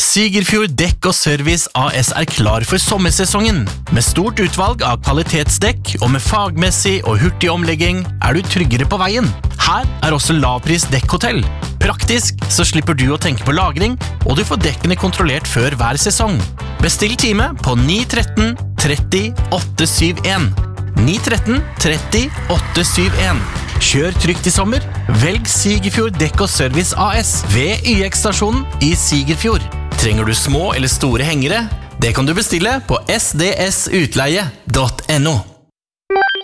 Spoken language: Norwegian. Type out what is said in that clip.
Sigerfjord Dekk og Service AS klar for sommersesongen. Med stort utvalg av kvalitetsdekk og med fagmessig og hurtig omlegging du tryggere på veien. Her også lavpris dekkhotell. Praktisk så slipper du å tenke på lagring, og du får dekkene kontrollert før hver sesong. Bestill time på 913 30 871. 913 30 871. Kjør trygt I sommer. Velg Sigerfjord Dekk og Service AS ved YX-stasjonen I Sigerfjord. Trenger du små eller store hengere? Det kan du bestille på sdsutleie.no.